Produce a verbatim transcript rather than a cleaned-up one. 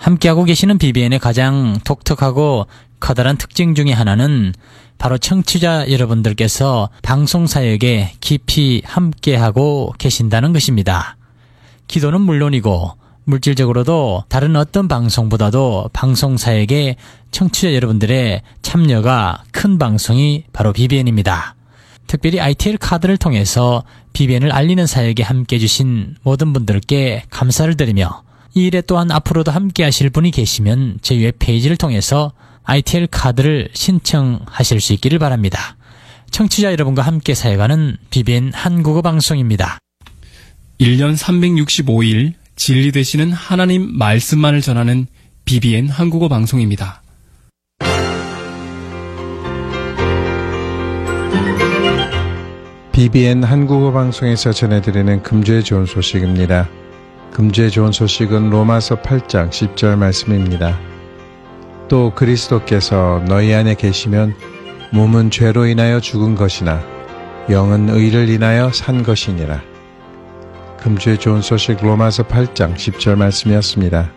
함께하고 계시는 비비엔의 가장 독특하고 커다란 특징 중에 하나는 바로 청취자 여러분들께서 방송사역에 깊이 함께하고 계신다는 것입니다. 기도는 물론이고 물질적으로도 다른 어떤 방송보다도 방송사역에 청취자 여러분들의 참여가 큰 방송이 바로 비비엔입니다. 특별히 아이티엘 카드를 통해서 비비엔을 알리는 사역에 함께해 주신 모든 분들께 감사를 드리며 이 일에 또한 앞으로도 함께 하실 분이 계시면 저희 웹페이지를 통해서 아이티엘 카드를 신청하실 수 있기를 바랍니다. 청취자 여러분과 함께 사역하는 비비엔 한국어 방송입니다. 일 년 삼백육십오 일 진리 되시는 하나님 말씀만을 전하는 비비엔 한국어 방송입니다. 비비엔 한국어 방송에서 전해드리는 금주의 좋은 소식입니다. 금주의 좋은 소식은 로마서 팔 장 십 절 말씀입니다. 또 그리스도께서 너희 안에 계시면 몸은 죄로 인하여 죽은 것이나 영은 의를 인하여 산 것이니라. 금주의 좋은 소식 로마서 팔 장 십 절 말씀이었습니다.